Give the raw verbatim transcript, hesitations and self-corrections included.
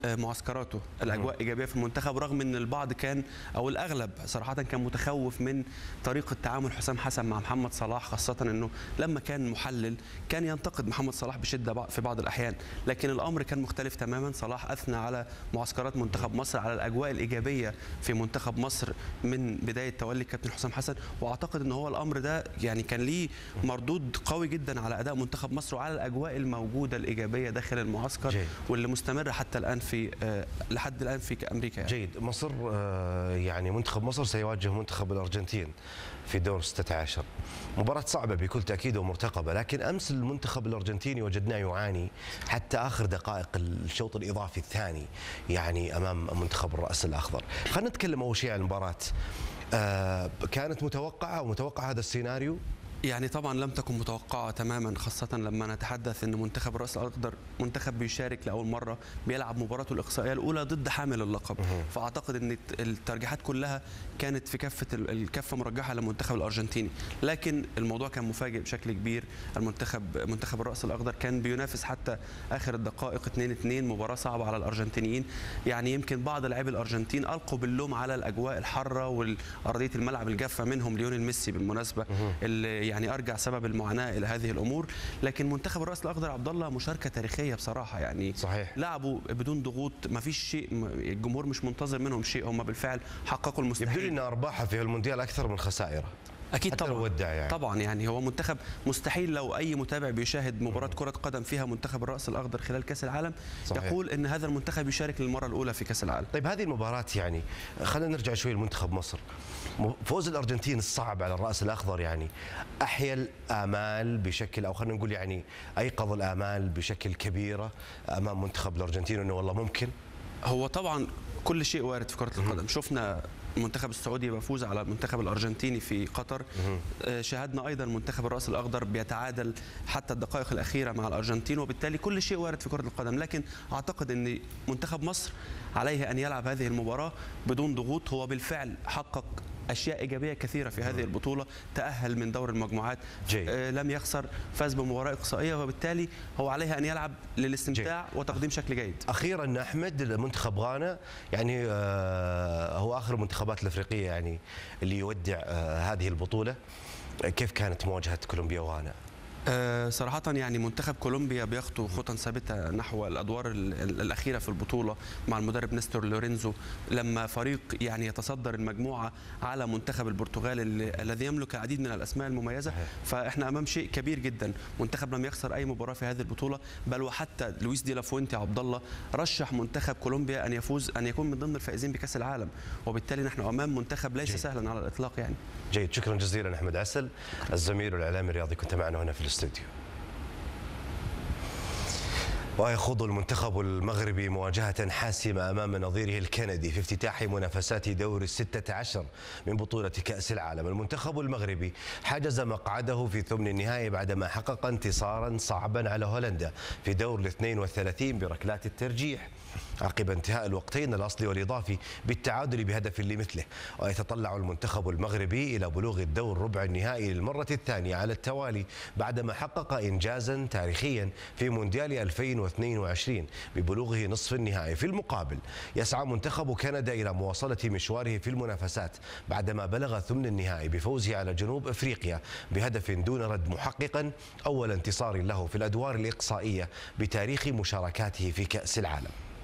معسكراته الاجواء ايجابيه في المنتخب، رغم ان البعض كان او الاغلب صراحه كان متخوف من طريقه تعامل حسام حسن مع محمد صلاح، خاصه انه لما كان محلل كان ينتقد محمد صلاح بشده في بعض الاحيان، لكن الامر كان مختلف تماما. صلاح اثنى على معسكرات منتخب مصر، على الاجواء الايجابيه في منتخب مصر من بدايه تولي كابتن حسام حسن، واعتقد ان هو الامر ده يعني كان ليه مردود قوي جدا على اداء منتخب مصر وعلى الاجواء الموجوده الايجابيه داخل المعسكر جيد. واللي مستمره حتى الان في في لحد الان في امريكا يعني. جيد. مصر يعني منتخب مصر سيواجه منتخب الارجنتين في دور ستة عشر، مباراة صعبة بكل تأكيد ومرتقبة، لكن أمس المنتخب الأرجنتيني وجدناه يعاني حتى آخر دقائق الشوط الإضافي الثاني يعني أمام منتخب الرأس الأخضر. خلينا نتكلم أول شيء عن المباراة. كانت متوقعة ومتوقع هذا السيناريو؟ يعني طبعا لم تكن متوقعه تماما، خاصه لما نتحدث ان منتخب الراس الاخضر منتخب بيشارك لاول مره، بيلعب مباراته الاقصائيه الاولى ضد حامل اللقب، فاعتقد ان الترجيحات كلها كانت في كفه الكفه مرجحه للمنتخب الارجنتيني، لكن الموضوع كان مفاجئ بشكل كبير. المنتخب منتخب الراس الاخضر كان بينافس حتى اخر الدقائق اثنين اثنين، مباراه صعبه على الارجنتينيين. يعني يمكن بعض لاعبي الارجنتين القوا باللوم على الاجواء الحاره وارضيه الملعب الجافه، منهم ليونيل ميسي بالمناسبه اللي يعني ارجع سبب المعاناه الى هذه الامور. لكن منتخب الراس الاخضر عبد الله مشاركه تاريخيه بصراحه، يعني صحيح. لعبوا بدون ضغوط، ما فيش شيء، الجمهور مش منتظر منهم شيء، هم بالفعل حققوا المستحيل. يبدو لي ان ارباحها في المونديال اكثر من خسائره. اكيد طبعا يعني. طبعا يعني هو منتخب مستحيل، لو اي متابع بيشاهد مباراه كره قدم فيها منتخب الراس الاخضر خلال كاس العالم صحيح. يقول ان هذا المنتخب يشارك للمره الاولى في كاس العالم. طيب هذه المباراه يعني خلينا نرجع شوي لمنتخب مصر. فوز الارجنتين الصعب على الراس الاخضر يعني احيا الامال بشكل، او خلينا نقول يعني ايقظ الامال بشكل كبيره امام منتخب الارجنتين انه والله ممكن. هو طبعا كل شيء وارد في كره القدم، شفنا المنتخب السعودي بيفوز على المنتخب الارجنتيني في قطر، شاهدنا ايضا منتخب الراس الاخضر بيتعادل حتى الدقائق الاخيره مع الارجنتين، وبالتالي كل شيء وارد في كره القدم. لكن اعتقد ان منتخب مصر عليه ان يلعب هذه المباراه بدون ضغوط. هو بالفعل حقق اشياء ايجابيه كثيره في هذه البطوله، تاهل من دور المجموعات، آه لم يخسر، فاز بمباراه اقصائيه، وبالتالي هو عليه ان يلعب للاستمتاع جي. وتقديم شكل جيد. اخيرا احمد، منتخب غانا يعني آه هو اخر المنتخبات الافريقيه يعني اللي يودع آه هذه البطوله، كيف كانت مواجهه كولومبيا وغانا؟ أه صراحة يعني منتخب كولومبيا بيخطو خطى ثابتة نحو الأدوار الأخيرة في البطولة مع المدرب نيستور لورينزو، لما فريق يعني يتصدر المجموعة على منتخب البرتغال الذي يملك العديد من الأسماء المميزة. فإحنا أمام شيء كبير جدا، منتخب لم يخسر أي مباراة في هذه البطولة، بل وحتى لويس دي لافوينتي عبد الله رشح منتخب كولومبيا أن يفوز، أن يكون من ضمن الفائزين بكأس العالم، وبالتالي نحن أمام منتخب ليس جيد. سهلا على الإطلاق يعني. جيد، شكرا جزيلا أحمد عسل الزميل والإعلامي الرياضي، كنت معنا هنا في الاستوديو. ويخوض المنتخب المغربي مواجهة حاسمة أمام نظيره الكندي في افتتاح منافسات دور الستة عشر من بطولة كأس العالم. المنتخب المغربي حجز مقعده في ثمن النهائي بعدما حقق انتصارا صعبا على هولندا في دور الاثنين والثلاثين بركلات الترجيح عقب انتهاء الوقتين الأصلي والإضافي بالتعادل بهدف لمثله. ويتطلع المنتخب المغربي إلى بلوغ الدور ربع النهائي للمرة الثانية على التوالي بعدما حقق إنجازا تاريخيا في مونديال ألفين واثنين وعشرين ببلوغه نصف النهائي. في المقابل يسعى منتخب كندا إلى مواصلة مشواره في المنافسات بعدما بلغ ثمن النهائي بفوزه على جنوب أفريقيا بهدف دون رد، محققا أول انتصار له في الأدوار الإقصائية بتاريخ مشاركاته في كأس العالم.